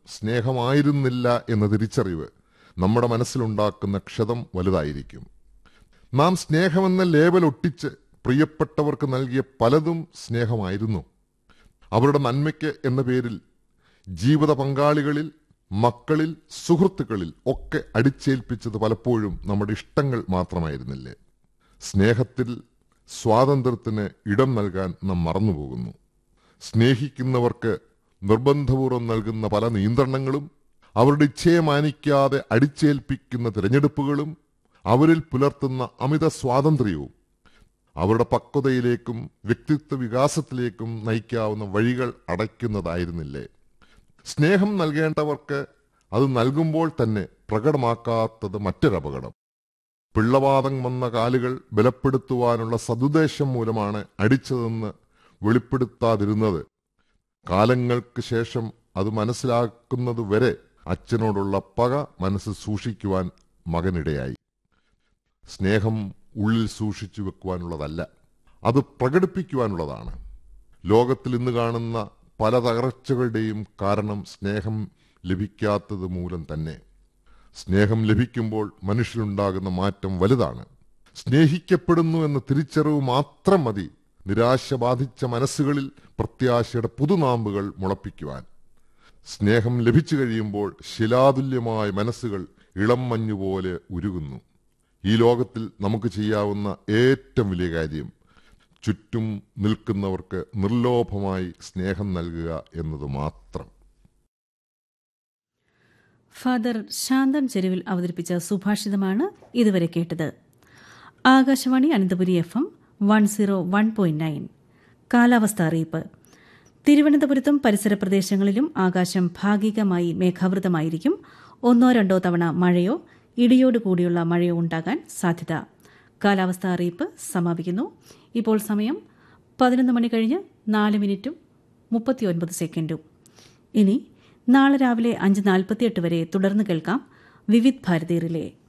സ്നേഹമായിരുന്നില്ല എന്ന തിരിച്ചറിവ് നമ്മുടെ മനസ്സിലുണ്ടാക്കുന്ന ക്ഷതം വലുതായിരിക്കും. നാം സ്നേഹമെന്ന ലേബൽ ഒട്ടിച്ച് പ്രിയപ്പെട്ടവർക്ക് നൽകിയ പലതും സ്നേഹമായിരുന്നു. അവരുടെ നന്മയ്ക്ക് എന്ന പേരിൽ ജീവിത പങ്കാളികളിൽ, മക്കളിൽ, സുഹൃത്തുക്കളിൽ ഒക്കെ അടിച്ചേൽപ്പിച്ചത് പലപ്പോഴും നമ്മുടെ ഇഷ്ടങ്ങൾ മാത്രമായിരുന്നില്ലേ? സ്നേഹത്തിൽ സ്വാതന്ത്ര്യത്തിന് ഇടം നൽകാൻ നാം മറന്നുപോകുന്നു. സ്നേഹിക്കുന്നവർക്ക് നിർബന്ധപൂർവ്വം നൽകുന്ന പല നിയന്ത്രണങ്ങളും, അവരുടെ ഇച്ഛയെ മാനിക്കാതെ അടിച്ചേൽപ്പിക്കുന്ന തിരഞ്ഞെടുപ്പുകളും, അവരിൽ പുലർത്തുന്ന അമിത സ്വാതന്ത്ര്യവും അവരുടെ പക്വതയിലേക്കും വ്യക്തിത്വ വികാസത്തിലേക്കും നയിക്കാവുന്ന വഴികൾ അടയ്ക്കുന്നതായിരുന്നില്ലേ? സ്നേഹം നൽകേണ്ടവർക്ക് അത് നൽകുമ്പോൾ തന്നെ പ്രകടമാക്കാത്തത് മറ്റൊരപകടം. പിള്ളവാദം വന്ന കാലുകൾ ബലപ്പെടുത്തുവാനുള്ള സതുദ്ദേശം മൂലമാണ് അടിച്ചതെന്ന് വെളിപ്പെടുത്താതിരുന്നത്. കാലങ്ങൾക്ക് ശേഷം അത് മനസ്സിലാക്കുന്നതുവരെ അച്ഛനോടുള്ള പക മനസ്സിൽ സൂക്ഷിക്കുവാൻ മകനിടയായി. സ്നേഹം ഉള്ളിൽ സൂക്ഷിച്ചു വെക്കുവാനുള്ളതല്ല, അത് പ്രകടിപ്പിക്കുവാനുള്ളതാണ്. ലോകത്തിൽ ഇന്ന് കാണുന്ന പല തകർച്ചകളുടെയും കാരണം സ്നേഹം ലഭിക്കാത്തത് മൂലം തന്നെ. സ്നേഹം ലഭിക്കുമ്പോൾ മനുഷ്യനുണ്ടാകുന്ന മാറ്റം വലുതാണ്. സ്നേഹിക്കപ്പെടുന്നു എന്ന തിരിച്ചറിവ് മാത്രം മതി നിരാശ ബാധിച്ച മനസ്സുകളിൽ പ്രത്യാശയുടെ പുതുനാമ്പുകൾ മുളപ്പിക്കുവാൻ. സ്നേഹം ലഭിച്ചു കഴിയുമ്പോൾ ശിലാതുല്യമായ മനസ്സുകൾ ഇളം മഞ്ഞുപോലെ ഉരുകുന്നു. ഈ ലോകത്തിൽ നമുക്ക് ചെയ്യാവുന്ന ഏറ്റവും വലിയ കാര്യം ചുറ്റും നിൽക്കുന്നവർക്ക് നിർലോഭമായി സ്നേഹം നൽകുക എന്നത് മാത്രം. ഫാദർ ശാന്തൻ ചെരുവിൽ അവതരിപ്പിച്ച സുഭാഷിതമാണ് ഇതുവരെ കേട്ടത്. ആകാശവാണി അനന്തപുരി FM 101.9. കാലാവസ്ഥ അറിയിപ്പ്. തിരുവനന്തപുരത്തും പരിസര പ്രദേശങ്ങളിലും ആകാശം ഭാഗികമായി മേഘാവൃതമായിരിക്കും. 1-2 തവണ മഴയോ ഇടിയോട് കൂടിയുള്ള മഴയോ ഉണ്ടാകാൻ സാധ്യത. കാലാവസ്ഥാ അറിയിപ്പ് സമാപിക്കുന്നു. ഇപ്പോൾ സമയം 11 മണി കഴിഞ്ഞ് 4 മിനിറ്റും 39 സെക്കൻഡും. ഇനി നാളെ രാവിലെ 5:48 വരെ തുടർന്ന് കേൾക്കാം വിവിധ് ഭാരതി റിലേ.